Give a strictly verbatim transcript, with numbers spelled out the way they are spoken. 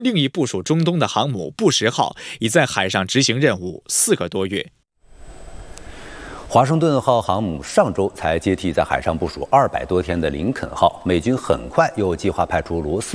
另一部署中东的航母布什号已在海上执行任务四个多月。 华盛顿号航母上周才接替在海上部署二百多天的林肯号，美军很快又计划派出罗斯